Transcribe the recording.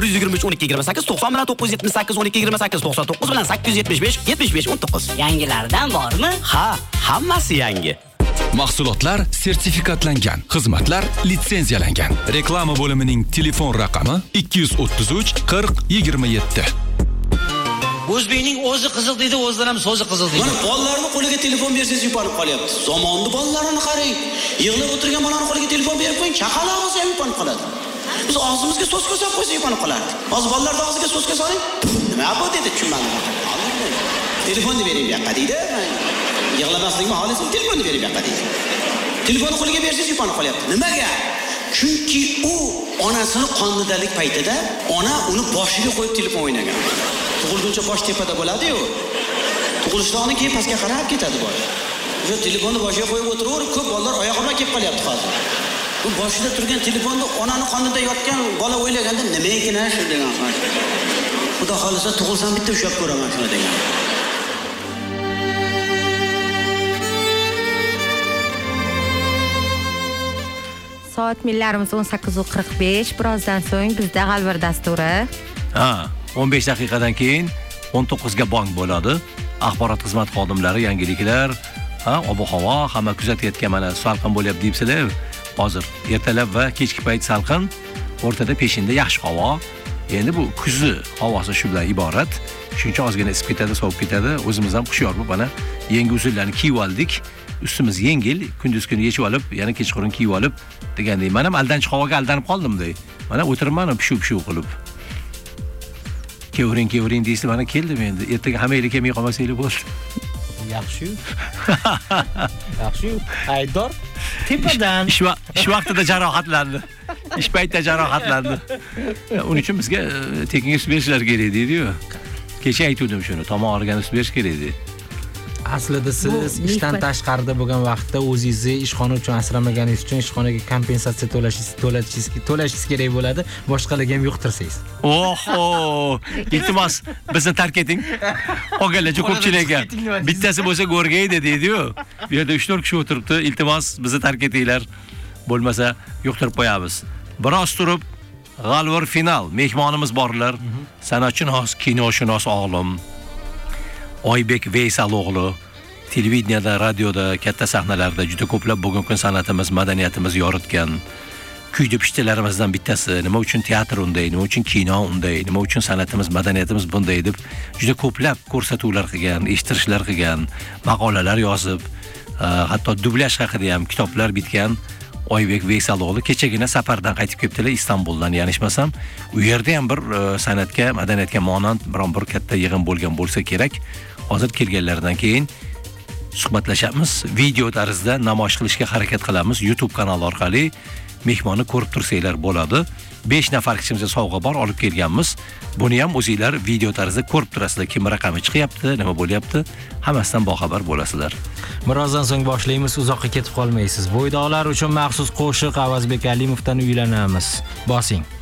123 12 28 90 bilan 978 12 28 99 bilan 875 75 19. Yangilardan bormi? Ha, hammasi yangi. Mahsulotlar sertifikatlangan, xizmatlar litsenziyalangan. Reklama bo'limining telefon raqami 233 40 27. O'zbekning o'zi qiziq deydi, o'zidan ham so'zi qiziq deydi. Mana bolalarning qo'liga telefon bersangiz yupanib qolyapti. Zamonning bolalarini qarang. Yig'lab o'tirgan bolaning qo'liga telefon berib qo'ying, chaqalog'isi ham yupanib qoladi. Biz og'zimizga so'z ko'rsatib qo'ysak yupanib qolardi. Hozir bolalarning og'ziga so'z ko'rsating, nima bu dedi, tushunmadim. Telefonni bering bu yoqqa deydi. Yig'lamaslikni xohlasang telefonni bering bu yoqqa deydi. Telefonni qo'liga bersangiz yupanib qolyapti. Nimaga? Chunki u onasini qonidalik paytida ona uni boshiga qo'yib telefon o'ynagan. Tug'ilguncha bosh tepada bo'ladi-yu. Tug'ilishdan keyin pastga qarab ketadi bola. O'sha telefonni boshiga qo'yib o'tiraverib, ko'p bolalar oyog'i bilan kelib qolyapti hozir. Bu boshida turgan telefonni onani qonida yotgan bola o'ylaganda nima ekan shu degan xo'sh. Xudo xolisa tug'ilsam bitta ushlab ko'raman shuni degan. Soat millarimiz 18:45. Birozdan so'ng bizda g'alvir dasturi. 15 daqiqadan keyin 19 ga bong bo'ladi. Axborot xizmat xodimlari yangiliklar, ob-havo hamma kuzatayotgan mana salqin bo'lyapti deyapsizlar. Hozir ertalab va kechki payt salqin, o'rtada peshinda yaxshi havo. Endi bu kuzi havosi shu bilan iborat. Shuncha ozgina isib ketadi, sovib ketadi. O'zimiz ham xushyor bo'lib mana yangi usullarni kiyib oldik. Ustimiz yengil, kunduz kuni yechib olib, yana kechqurun kiyib olib degandek. Men ham aldanchi havoga aldanib qoldim-da. Mana o'tiribman pishuv qilib. Kevring deysiz, mana keldim endi. Ertaga hammanglar kelmay qolmasanglar bo'ldi. Yaxshi-yu. Yaxshi-yu. Aydor tepadan ish vaqtida jarohatlandi. Ish paytida jarohatlandi. Uning uchun bizga tekinga sut berishlar kerak deydi-yu. Kecha aytdim shuni, tomoq og'rigani sut berish kerak deydi. Aslida siz ishdan tashqarida bo'lgan vaqtda o'zingizni ishxona uchun asramaganingiz uchun ishxonaga kompensatsiya to'lashingiz kerak bo'ladi. Boshqalarga ham yuqtirsangiz. Oho! Iltimos, bizni tark eting. Qolganlarga ko'pchilikga bittasi bo'lsa go'rgaydi deydi-yu. Bu yerda 3-4 kishi o'tiribdi. Iltimos, bizni tark etinglar. Bo'lmasa yuqtirib qo'yamiz. Biroz turib g'alvir final mehmonimiz borlar. San'atchinos, kinoshunos o'g'lim Oybek Veysal o'g'li televideniyada, radioda, katta sahnalarda juda ko'plab bugungi kun san'atimiz, madaniyatimiz yoritgan kuydi pishtalarimizdan bittasi. Nima uchun teatr unday, nima uchun kino unday, nima uchun san'atimiz, madaniyatimiz bunday deb juda ko'plab ko'rsatuvlar qilgan, eshittirishlar qilgan, maqolalar yozib, hatto dublyaj haqida ham kitoblar bitgan Oybek Veysal o'g'li kechagina safardan qaytib kelibdilar Istanbuldan, yanishmasam. U yerda ham bir san'atga, madaniyatga monand biron bir katta yig'in bo'lgan bo'lsa kerak. Hozir kelganlaridan keyin suhbatlashamiz. Video tarzda namoyish qilishga harakat qilamiz YouTube kanali orqali. Mehmonni ko'rib tursanglar bo'ladi. 5 nafar kishimizga sovg'a bor olib kelganmiz. Buni ham o'zingizlar video tarzda ko'rib turasizlar. Kim raqami chiqyapti, nima bo'lyapti, hammasidan boxabar bo'lasizlar. Birozdan so'ng boshlaymiz, uzoqqa ketib qolmaysiz. Bo'ydoqlar uchun maxsus qo'shiq Avazbek Alimovdan uylanamiz. Bosing.